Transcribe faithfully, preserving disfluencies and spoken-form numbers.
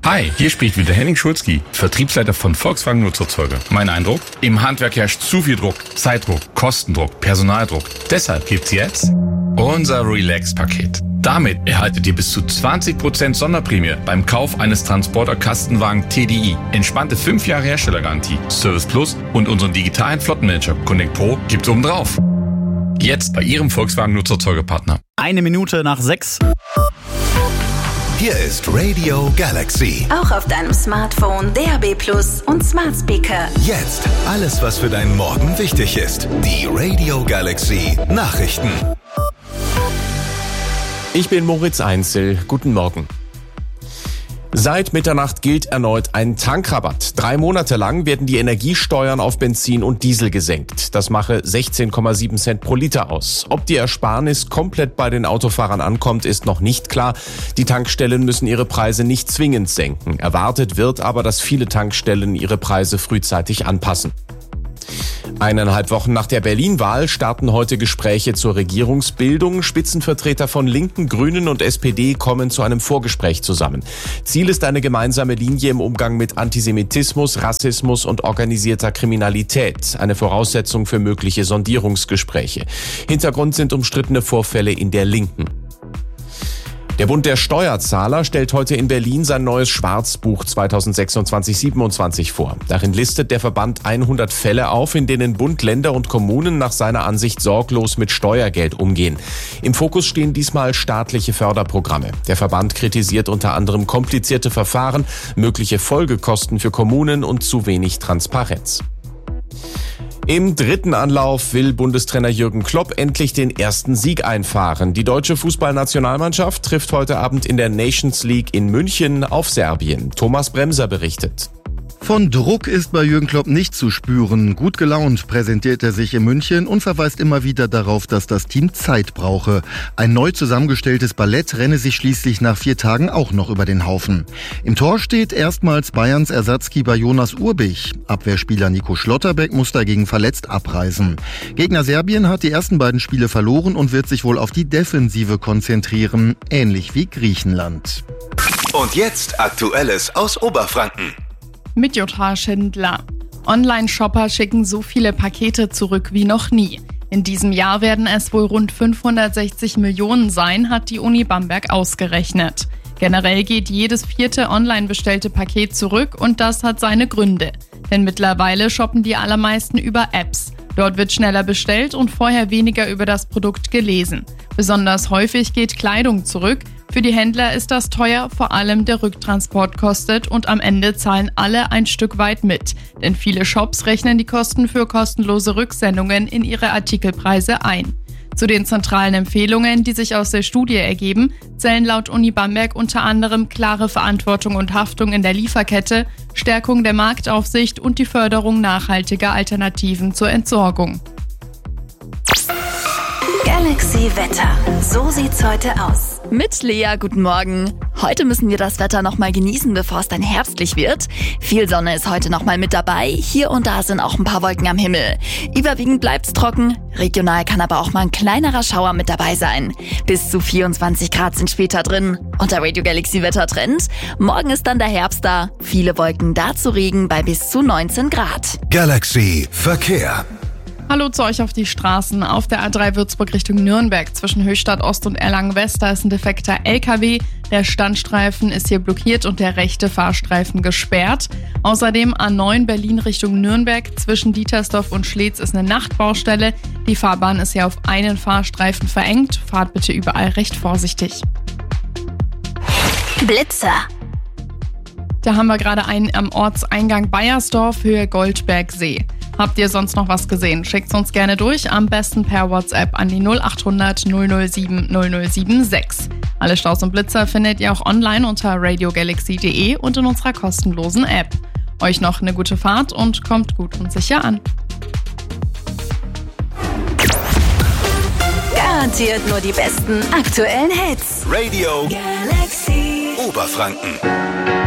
Hi, hier spricht wieder Henning Schulzki, Vertriebsleiter von Volkswagen Nutzerzeuge. Mein Eindruck? Im Handwerk herrscht zu viel Druck, Zeitdruck, Kostendruck, Personaldruck. Deshalb gibt's jetzt unser Relax-Paket. Damit erhaltet ihr bis zu zwanzig Prozent Sonderprämie beim Kauf eines Transporter-Kastenwagen T D I. Entspannte fünf Jahre Herstellergarantie, Service Plus und unseren digitalen Flottenmanager Connect Pro gibt's obendrauf. Jetzt bei Ihrem Volkswagen Nutzerzeugepartner. Eine Minute nach sechs. Hier ist Radio Galaxy. Auch auf deinem Smartphone, D A B Plus und Smart Speaker. Jetzt alles, was für deinen Morgen wichtig ist. Die Radio Galaxy Nachrichten. Ich bin Moritz Einzel. Guten Morgen. Seit Mitternacht gilt erneut ein Tankrabatt. Drei Monate lang werden die Energiesteuern auf Benzin und Diesel gesenkt. Das mache sechzehn Komma sieben Cent pro Liter aus. Ob die Ersparnis komplett bei den Autofahrern ankommt, ist noch nicht klar. Die Tankstellen müssen ihre Preise nicht zwingend senken. Erwartet wird aber, dass viele Tankstellen ihre Preise frühzeitig anpassen. Eineinhalb Wochen nach der Berlin-Wahl starten heute Gespräche zur Regierungsbildung. Spitzenvertreter von Linken, Grünen und S P D kommen zu einem Vorgespräch zusammen. Ziel ist eine gemeinsame Linie im Umgang mit Antisemitismus, Rassismus und organisierter Kriminalität. Eine Voraussetzung für mögliche Sondierungsgespräche. Hintergrund sind umstrittene Vorfälle in der Linken. Der Bund der Steuerzahler stellt heute in Berlin sein neues Schwarzbuch zweitausendsechsundzwanzig siebenundzwanzig vor. Darin listet der Verband hundert Fälle auf, in denen Bund, Länder und Kommunen nach seiner Ansicht sorglos mit Steuergeld umgehen. Im Fokus stehen diesmal staatliche Förderprogramme. Der Verband kritisiert unter anderem komplizierte Verfahren, mögliche Folgekosten für Kommunen und zu wenig Transparenz. Im dritten Anlauf will Bundestrainer Jürgen Klopp endlich den ersten Sieg einfahren. Die deutsche Fußballnationalmannschaft trifft heute Abend in der Nations League in München auf Serbien. Thomas Bremser berichtet. Von Druck ist bei Jürgen Klopp nicht zu spüren. Gut gelaunt präsentiert er sich in München und verweist immer wieder darauf, dass das Team Zeit brauche. Ein neu zusammengestelltes Ballett renne sich schließlich nach vier Tagen auch noch über den Haufen. Im Tor steht erstmals Bayerns Ersatzkeeper Jonas Urbich. Abwehrspieler Nico Schlotterbeck muss dagegen verletzt abreisen. Gegner Serbien hat die ersten beiden Spiele verloren und wird sich wohl auf die Defensive konzentrieren, ähnlich wie Griechenland. Und jetzt Aktuelles aus Oberfranken. Mit J H Schindler. Online-Shopper schicken so viele Pakete zurück wie noch nie. In diesem Jahr werden es wohl rund fünfhundertsechzig Millionen sein, hat die Uni Bamberg ausgerechnet. Generell geht jedes vierte online bestellte Paket zurück und das hat seine Gründe. Denn mittlerweile shoppen die allermeisten über Apps. Dort wird schneller bestellt und vorher weniger über das Produkt gelesen. Besonders häufig geht Kleidung zurück. Für die Händler ist das teuer, vor allem der Rücktransport kostet und am Ende zahlen alle ein Stück weit mit. Denn viele Shops rechnen die Kosten für kostenlose Rücksendungen in ihre Artikelpreise ein. Zu den zentralen Empfehlungen, die sich aus der Studie ergeben, zählen laut Uni Bamberg unter anderem klare Verantwortung und Haftung in der Lieferkette, Stärkung der Marktaufsicht und die Förderung nachhaltiger Alternativen zur Entsorgung. Galaxy Wetter. So sieht's heute aus. Mit Lea, guten Morgen. Heute müssen wir das Wetter noch mal genießen, bevor es dann herbstlich wird. Viel Sonne ist heute noch mal mit dabei. Hier und da sind auch ein paar Wolken am Himmel. Überwiegend bleibt's trocken. Regional kann aber auch mal ein kleinerer Schauer mit dabei sein. Bis zu vierundzwanzig Grad sind später drin. Und der Radio Galaxy Wettertrend. Morgen ist dann der Herbst da. Viele Wolken, dazu Regen bei bis zu neunzehn Grad. Galaxy Verkehr. Hallo zu euch auf die Straßen. Auf der A drei Würzburg Richtung Nürnberg zwischen Höchstadt Ost und Erlangen West, da ist ein defekter L K W. Der Standstreifen ist hier blockiert und der rechte Fahrstreifen gesperrt. Außerdem A neun Berlin Richtung Nürnberg zwischen Dietersdorf und Schletz ist eine Nachtbaustelle. Die Fahrbahn ist hier auf einen Fahrstreifen verengt. Fahrt bitte überall recht vorsichtig. Blitzer. Da haben wir gerade einen am Ortseingang Baiersdorf, Höhe Goldbergsee. Habt ihr sonst noch was gesehen? Schickt's uns gerne durch, am besten per WhatsApp an die null acht hundert null null sieben null null sieben sechs. Alle Staus und Blitzer findet ihr auch online unter radio galaxy punkt de und in unserer kostenlosen App. Euch noch eine gute Fahrt und kommt gut und sicher an. Garantiert nur die besten aktuellen Hits. Radio Galaxy Oberfranken.